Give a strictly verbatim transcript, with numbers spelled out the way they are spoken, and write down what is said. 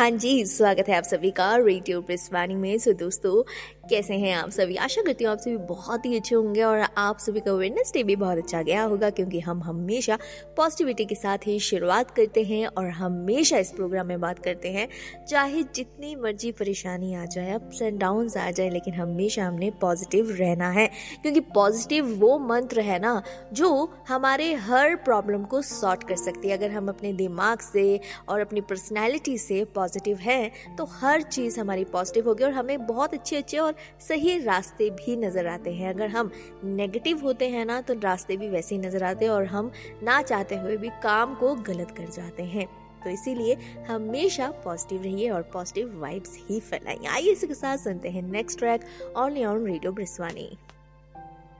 हाँ जी, स्वागत है आप सभी का रेडियो ब्रिस्वानी में। सो दोस्तों, कैसे हैं आप सभी? आशा करती हूँ आप सभी बहुत ही अच्छे होंगे और आप सभी का वेडनेसडे भी बहुत अच्छा गया होगा, क्योंकि हम हमेशा पॉजिटिविटी के साथ ही शुरुआत करते हैं और हमेशा इस प्रोग्राम में बात करते हैं, चाहे जितनी मर्जी परेशानी आ जाए, अप्स एंड डाउन्स आ जाए, लेकिन हमेशा हमने पॉजिटिव रहना है, क्योंकि पॉजिटिव वो मंत्र है ना जो हमारे हर प्रॉब्लम को सॉर्ट कर सकती है। अगर हम अपने दिमाग से और अपनी पर्सनैलिटी से पॉजिटिव है तो हर चीज़ हमारी पॉजिटिव होगी और हमें बहुत अच्छे अच्छे और सही रास्ते भी नज़र आते हैं। अगर हम नेगेटिव होते हैं ना तो रास्ते भी वैसे ही नज़र आते हैं और हम ना चाहते हुए भी काम को गलत कर जाते हैं। तो इसीलिए हमेशा पॉजिटिव रहिए और पॉजिटिव वाइब्स ही फैलाइए। आइए इसी के साथ सुनते हैं next track only on radio ब्रिस्वानी।